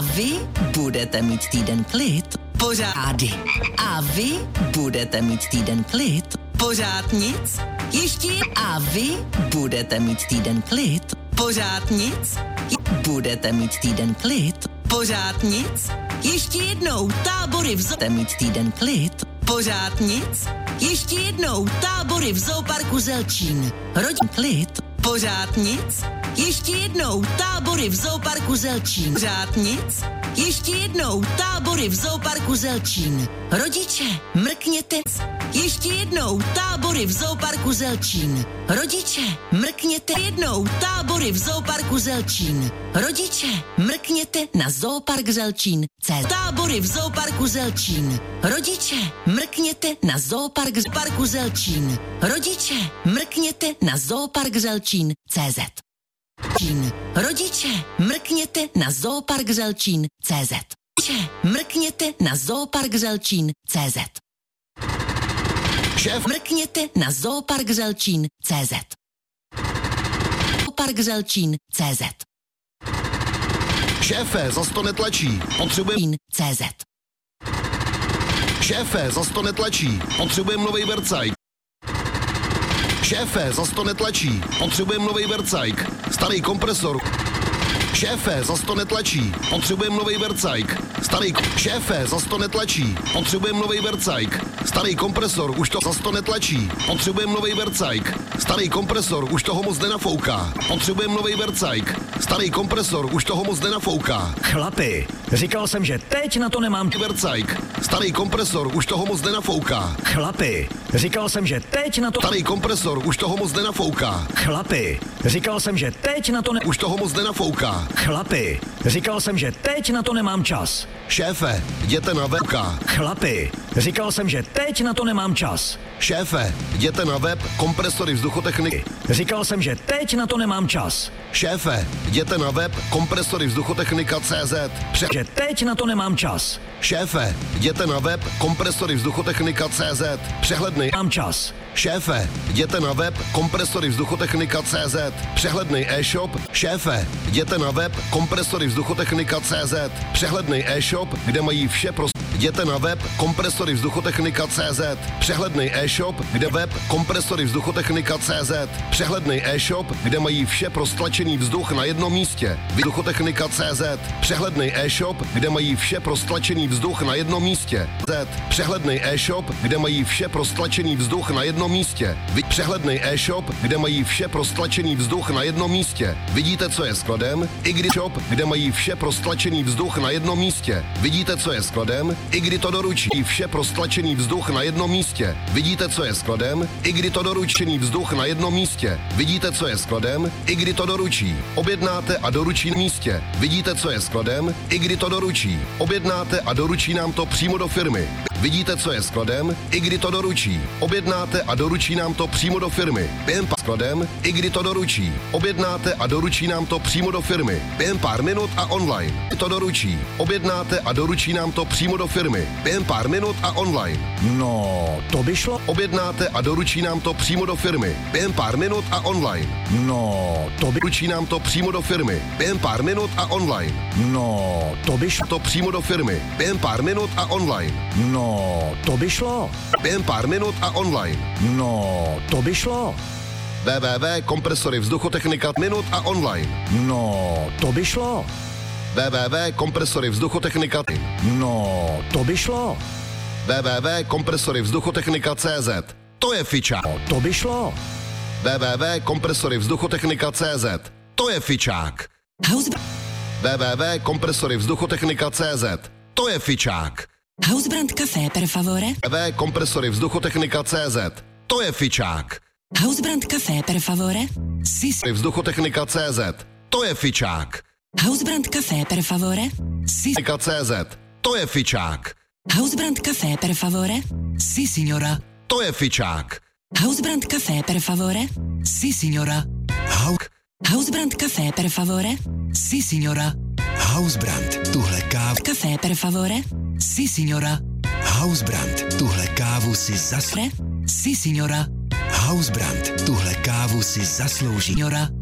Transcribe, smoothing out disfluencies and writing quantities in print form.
A vy budete mít týden klid, pořády. A vy budete mít týden klid, pořád nic. Ještě a vy budete mít týden klid, pořád nic. Budete mít týden klid, pořád nic. Ještě jednou tábory budete mít týden klid, pořád nic. Ještě jednou tábory v zooparku Zelčín. Rodin klid, pořád nic. Ještě jednou tábory v zooparku Zelčín. Pořád nic. Ještě jednou tábory v zooparku Zelčín. Rodiče, mrkněte. Ještě jednou tábory v zooparku Zelčín. Rodiče, mrkněte. Jednou tábory v zooparku Zelčín. Rodiče, mrkněte na zoopark Zelčín. Tábory v zooparku Zelčín. Rodiče, mrkněte na zoopark Parku Zelčín. Rodiče, mrkněte na zoopark Zelčín. CZ. Rodiče, mrkněte na zoopark Zelčín. CZ. Rodiče, mrkněte na zoopark Zelčín. CZ. Šéf, mrkněte na zoopark Zelčín. CZ. Zoopark Zelčín. CZ. Šéfe, zas to netlačí. Potřebujeme CZ. Šéfe, zas to netlačí. Potřebujeme novej vercajk. Šéfe, zas to netlačí. Potřebujeme novej vercajk. Starý kompresor. Šéfe, zas to netlačí. Potřebujeme novej vercajk. Starý šéfe, zas to netlačí. Potřebujeme novej vercajk. Starý kompresor, už to zas to netlačí. Potřebujeme novej vercajk. Starý kompresor, už toho moc nenafouká. Potřebujeme novej vercajk. Starý kompresor, už toho moc nenafouká. Chlapi, říkal jsem, že teď na to nemám vercajk. Starý kompresor, už toho moc nenafouká. Chlapi, říkal jsem, že teď na to Starý kompresor, už toho moc nenafouká. Chlapi, říkal jsem, že teď na to Už toho moc nenafouká. Chlapi, říkal jsem, že teď na to nemám čas. Šéfe, jděte na web. Chlapi, říkal jsem, že teď na to nemám čas. Šéfe, jděte na web kompresory vzduchotechniky. Říkal jsem, že teď na to nemám čas. Šéfe, jděte na web kompresory vzduchotechnika.cz. Že teď na to nemám čas. Šéfe, jděte na web kompresory vzduchotechnika.cz. Přehlednej Mám čas. Šéfe, jděte na web kompresory vzduchotechnika.cz. Přehlednej e-shop. Šéfe, jděte na web kompresory vzduchotechnika.cz. Přehlednej e-shop, kde mají vše pro Jděte na web kompresory vzduchotechnika.cz. Přehlednej e-shop, kde web kompresory vzduchotechnika.cz. Přehlednej e-shop, kde mají vše pro stlačený vzduch na jednom místě. Vzduchotechnika.cz. Přehlednej e-shop, kde mají vše pro stlačený vzduch na jednom místě. Přehlednej e-shop, kde mají vše pro stlačený vzduch na jednom místě. Přehlednej e-shop, kde mají vše pro stlačený vzduch na jednom místě. Vidíte, co je skladem? I kdy shop, kde mají vše pro stlačený vzduch na jednom místě. Vidíte, co je skladem? I kdy to doručí vše pro stlačený vzduch na jednom místě. Vidíte, co je skladem? I kdy to doručený vzduch na jednom místě. Vidíte, co je skladem? I kdy to doručí. Objednáte a doručí na místě. Vidíte, co je skladem? I kdy to doručí. Objednáte a doručí nám to přímo do firmy. Vidíte, co je skladem? I kdy to doručí. Objednáte a doručí nám to přímo do firmy. Během pár skladem, i kdy to doručí. Objednáte a doručí nám to přímo do firmy. Během pár minut a online. To doručí. Objednáte a doručí nám to přímo do firmy. Během pár minut a online. No, to by šlo. Objednáte a doručí nám to přímo do firmy. Během pár minut a online. No, to by Doručí nám to přímo do firmy. Během pár minut a online. No, to by šlo. To přímo do firmy. Během pár minut a online. No, to by šlo. Během pár minut a online. No, to by šlo. www.kompresory vzduchotechnika minut a online. No, to by šlo. www.kompresory vzduchotechnika. No, to by šlo. www.kompresory vzduchotechnika.cz. To je fičák. No, to by šlo. www.kompresory vzduchotechnika.cz. To je fičák. www.kompresory vzduchotechnika.cz. To je fičák. Hausbrand Café, per favore. www.kompresory vzduchotechnika.cz. To je fičák. Hausbrand Café, per favore. Vzduchotechnika.cz. To je fičák. Hausbrand Café, per favore. CZ. To je fičák. Hausbrand Café, per favore. Si, signora. To je fičák. Hausbrand Café, per favore. Si, signora. Hausbrand Café, per favore. Si, signora. Hausbrand, tuhle kávu. Café, per favore. Si, signora. Hausbrand, tuhle kávu si zaslouží. Si, signora. Hausbrand, tuhle kávu si zaslouží. Signora.